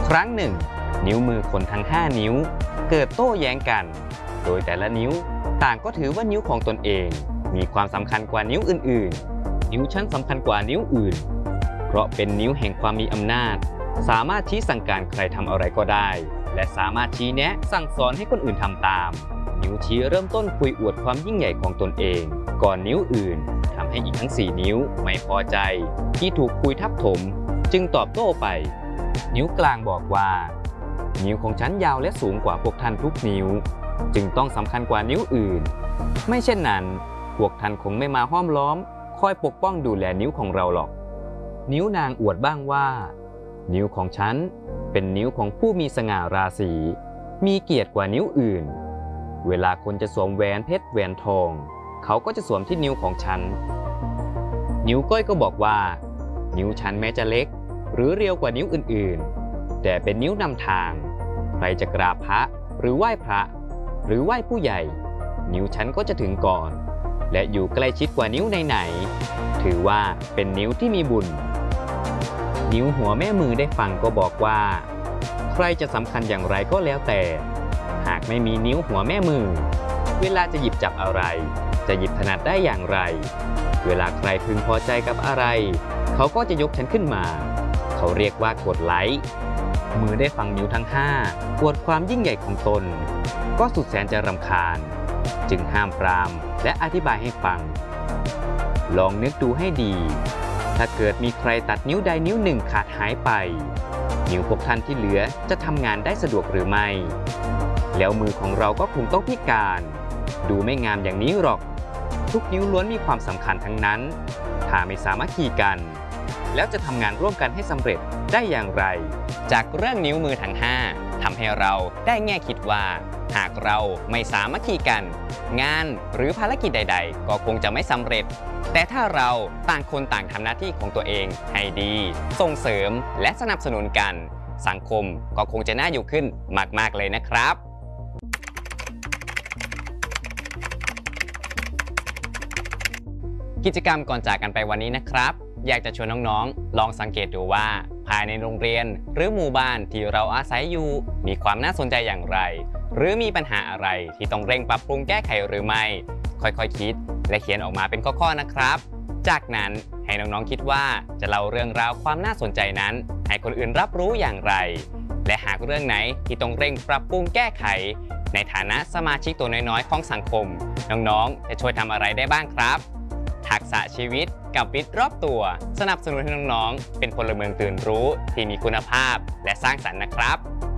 ครั้งหนึ่งนิ้วมือคนทั้ง5นิ้วเกิดโต้แย้งกันโดยแต่ละนิ้วต่างก็ถือว่านิ้วของตนเองมีความสำคัญกว่านิ้วอื่นๆนิ้วฉันสำคัญกว่านิ้วอื่นเพราะเป็นนิ้วแห่งความมีอำนาจสามารถชี้สั่งการใครทำอะไรก็ได้และสามารถชี้แนะสั่งสอนให้คนอื่นทำตามนิ้วชี้เริ่มต้นคุยอวดความยิ่งใหญ่ของตนเองก่อนนิ้วอื่นทำให้อีกทั้ง4นิ้วไม่พอใจที่ถูกคุยทับถมจึงตอบโต้ไปนิ้วกลางบอกว่านิ้วของฉันยาวและสูงกว่าพวกท่านทุกนิ้วจึงต้องสำคัญกว่านิ้วอื่นไม่เช่นนั้นพวกท่านคงไม่มาห้อมล้อมคอยปกป้องดูแลนิ้วของเราหรอกนิ้วนางอวดบ้างว่านิ้วของฉันเป็นนิ้วของผู้มีสง่าราศีมีเกียรติกว่านิ้วอื่นเวลาคนจะสวมแหวนเพชรแหวนทองเขาก็จะสวมที่นิ้วของฉันนิ้วก้อยก็บอกว่านิ้วฉันแม้จะเล็กหรือเรียวกว่านิ้วอื่นๆแต่เป็นนิ้วนำทางใครจะกราบพระหรือไหว้พระหรือไหว้ผู้ใหญ่นิ้วฉันก็จะถึงก่อนและอยู่ใกล้ชิดกว่านิ้วไหนๆถือว่าเป็นนิ้วที่มีบุญนิ้วหัวแม่มือได้ฟังก็บอกว่าใครจะสำคัญอย่างไรก็แล้วแต่หากไม่มีนิ้วหัวแม่มือเวลาจะหยิบจับอะไรจะหยิบถนัดได้อย่างไรเวลาใครพึงพอใจกับอะไรเขาก็จะยกฉันขึ้นมาเขาเรียกว่ากดไลค์มือได้ฟังนิ้วทั้ง5อวดความยิ่งใหญ่ของตนก็สุดแสนจะรำคาญจึงห้ามปรามและอธิบายให้ฟังลองนึกดูให้ดีถ้าเกิดมีใครตัดนิ้วใดนิ้วหนึ่งขาดหายไปนิ้วพวกท่านที่เหลือจะทำงานได้สะดวกหรือไม่แล้วมือของเราก็คงต้องพิการดูไม่งามอย่างนี้หรอกทุกนิ้วล้วนมีความสำคัญทั้งนั้นถ้าไม่สามัคคีกันแล้วจะทำงานร่วมกันให้สำเร็จได้อย่างไรจากเรื่องนิ้วมือทั้ง5ทำให้เราได้แง่คิดว่าหากเราไม่สามัคคีกันงานหรือภารกิจใดๆก็คงจะไม่สำเร็จแต่ถ้าเราต่างคนต่างทำหน้าที่ของตัวเองให้ดีส่งเสริมและสนับสนุนกันสังคมก็คงจะน่าอยู่ขึ้นมากๆเลยนะครับกิจกรรมก่อนจากกันไปวันนี้นะครับอยากจะชวนน้องๆลองสังเกตดูว่าภายในโรงเรียนหรือหมู่บ้านที่เราอาศัยอยู่มีความน่าสนใจอย่างไรหรือมีปัญหาอะไรที่ต้องเร่งปรับปรุงแก้ไขหรือไม่ค่อยๆคิดและเขียนออกมาเป็นข้อๆนะครับจากนั้นให้น้องๆคิดว่าจะเล่าเรื่องราวความน่าสนใจนั้นให้คนอื่นรับรู้อย่างไรและหากเรื่องไหนที่ต้องเร่งปรับปรุงแก้ไขในฐานะสมาชิกตัวน้อยๆของสังคมน้องๆจะช่วยทำอะไรได้บ้างครับทักษะชีวิตกับวิทย์รอบตัวสนับสนุนให้น้องๆเป็นพลเมืองตื่นรู้ที่มีคุณภาพและสร้างสรรค์นะครับ